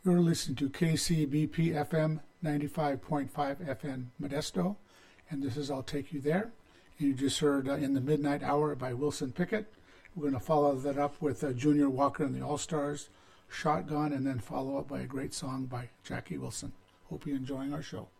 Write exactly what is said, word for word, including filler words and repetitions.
You're listening to K C B P F M ninety-five point five F M Modesto, and this is I'll Take You There. You just heard uh, In the Midnight Hour by Wilson Pickett. We're going to follow that up with uh, Junior Walker and the All-Stars, Shotgun, and then follow up by a great song by Jackie Wilson. Hope you're enjoying our show.